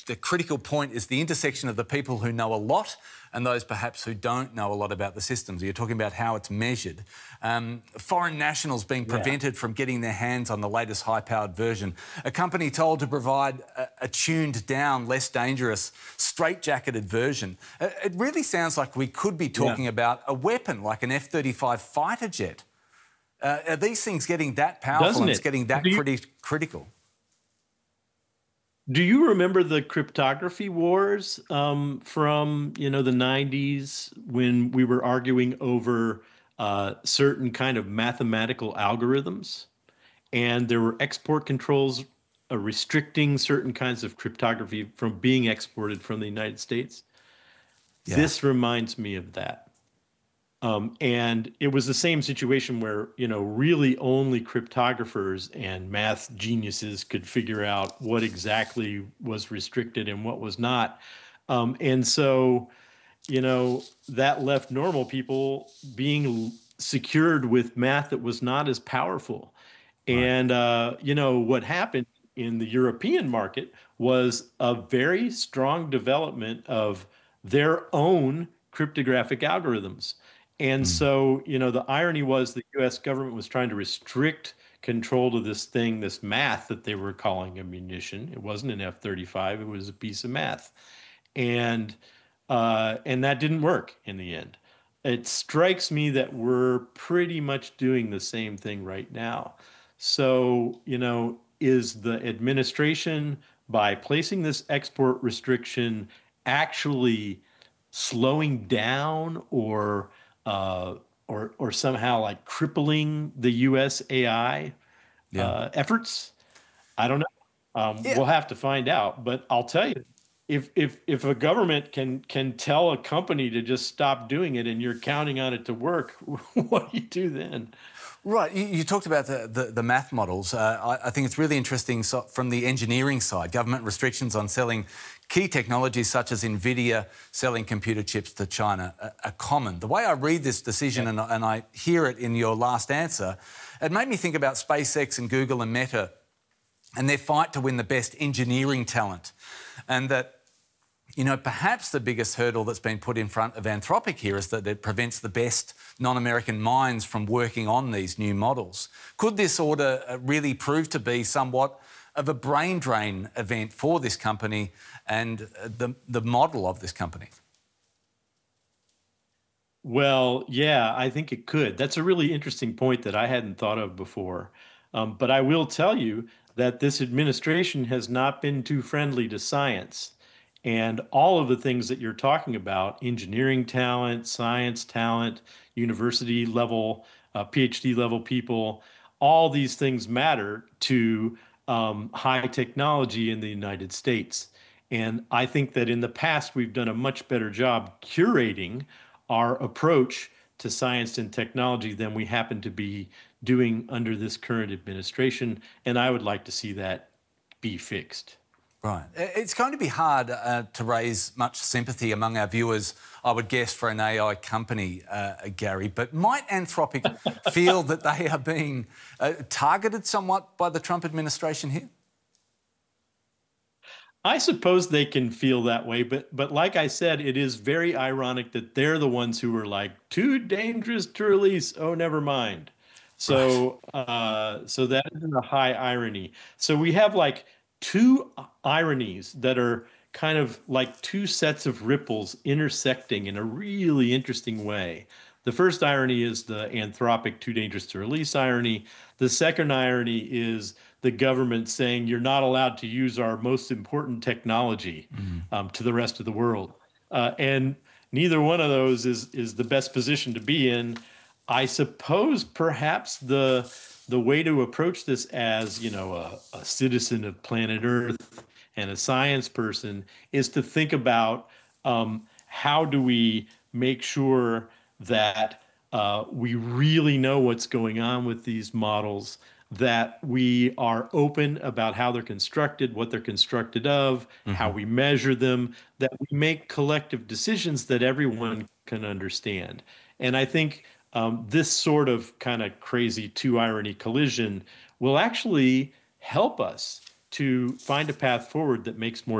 the critical point is the intersection of the people who know a lot and those perhaps who don't know a lot about the systems. You're talking about how it's measured. Foreign nationals being prevented from getting their hands on the latest high-powered version. A company told to provide a tuned-down, less dangerous, straight-jacketed version. It really sounds like we could be talking about a weapon like an F-35 fighter jet. Are these things getting that powerful and it's getting that critical? Do you remember the cryptography wars from the 90s when we were arguing over certain kind of mathematical algorithms, and there were export controls restricting certain kinds of cryptography from being exported from the United States? Yeah. This reminds me of that. And it was the same situation where, really only cryptographers and math geniuses could figure out what exactly was restricted and what was not. And so, that left normal people being secured with math that was not as powerful. Right. And, what happened in the European market was a very strong development of their own cryptographic algorithms. And so, the irony was the U.S. government was trying to restrict control to this thing, this math that they were calling a munition. It wasn't an F-35, it was a piece of math. And that didn't work in the end. It strikes me that we're pretty much doing the same thing right now. So, is the administration, by placing this export restriction, actually slowing down or somehow like crippling the U.S. AI efforts? I don't know. We'll have to find out. But I'll tell you, if a government can tell a company to just stop doing it and you're counting on it to work, what do you do then? Right. You talked about the math models. I think it's really interesting from the engineering side. Government restrictions on selling key technologies such as NVIDIA selling computer chips to China are common. The way I read this decision and I hear it in your last answer, it made me think about SpaceX and Google and Meta and their fight to win the best engineering talent. And that, perhaps the biggest hurdle that's been put in front of Anthropic here is that it prevents the best non-American minds from working on these new models. Could this order really prove to be somewhat of a brain drain event for this company and the model of this company? Well, yeah, I think it could. That's a really interesting point that I hadn't thought of before. But I will tell you that this administration has not been too friendly to science. And all of the things that you're talking about, engineering talent, science talent, university level, PhD level people, all these things matter to high technology in the United States. And I think that in the past, we've done a much better job curating our approach to science and technology than we happen to be doing under this current administration. And I would like to see that be fixed. Right. It's going to be hard to raise much sympathy among our viewers, I would guess, for an AI company, Gary. But might Anthropic feel that they are being targeted somewhat by the Trump administration here? I suppose they can feel that way, but like I said, it is very ironic that they're the ones who are like, too dangerous to release. Oh, never mind. So, so that is a high irony. So we have like two ironies that are kind of like two sets of ripples intersecting in a really interesting way. The first irony is the Anthropic too dangerous to release irony. The second irony is the government saying you're not allowed to use our most important technology to the rest of the world. And neither one of those is the best position to be in. I suppose perhaps the way to approach this as, a citizen of planet Earth and a science person is to think about how do we make sure that we really know what's going on with these models, that we are open about how they're constructed, what they're constructed of, how we measure them, that we make collective decisions that everyone can understand. And I think this sort of kind of crazy two-irony collision will actually help us to find a path forward that makes more